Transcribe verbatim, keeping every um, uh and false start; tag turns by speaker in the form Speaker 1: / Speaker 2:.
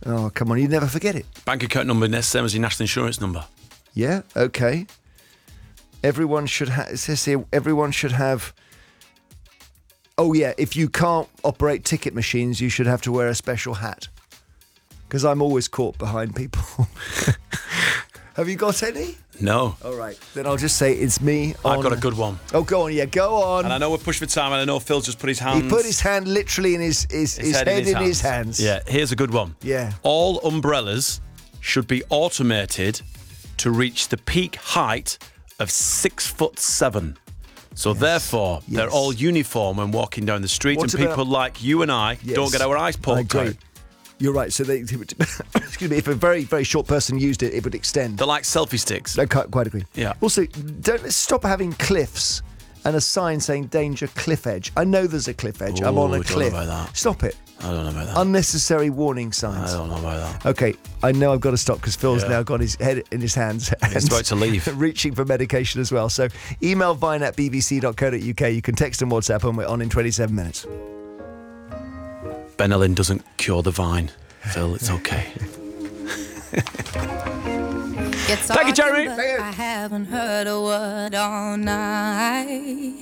Speaker 1: Oh, come on, you never forget it.
Speaker 2: Bank account number, the same as your national insurance number.
Speaker 1: Yeah, okay. Everyone should have, it says here, everyone should have, oh yeah, if you can't operate ticket machines, you should have to wear a special hat. Because I'm always caught behind people. Have you got any?
Speaker 2: No.
Speaker 1: All right, then I'll just say it's me.
Speaker 2: I've
Speaker 1: on...
Speaker 2: got a good one.
Speaker 1: Oh, go on, yeah, go on.
Speaker 2: And I know we're pushed for time, and I know Phil's just put his hands...
Speaker 1: He put his hand literally in his, his, his, his head, head in, his, in hands. his hands.
Speaker 2: Yeah, here's a good one.
Speaker 1: Yeah.
Speaker 2: All umbrellas should be automated to reach the peak height of six foot seven. So yes. therefore, yes. they're all uniform when walking down the street, what and about... people like you and I yes. don't get our eyes poked out.
Speaker 1: You're right. So they, excuse me, if a very, very short person used it, it would extend.
Speaker 2: They're like selfie sticks.
Speaker 1: I quite, quite agree.
Speaker 2: Yeah.
Speaker 1: Also, don't let's stop having cliffs and a sign saying danger cliff edge. I know there's a cliff edge.
Speaker 2: Ooh,
Speaker 1: I'm on a
Speaker 2: I
Speaker 1: cliff.
Speaker 2: Don't know about that.
Speaker 1: Stop it.
Speaker 2: I don't know about that.
Speaker 1: Unnecessary warning signs.
Speaker 2: I don't know about that.
Speaker 1: Okay, I know I've got to stop because Phil's
Speaker 2: yeah.
Speaker 1: now got his head in his hands.
Speaker 2: He's about to leave.
Speaker 1: Reaching for medication as well. So email vine at b b c dot co dot u k. You can text and WhatsApp and we're on in twenty-seven minutes.
Speaker 2: Benelin doesn't cure the vine. Phil, it's okay. Thank you, Jeremy.
Speaker 3: I haven't heard a word all night.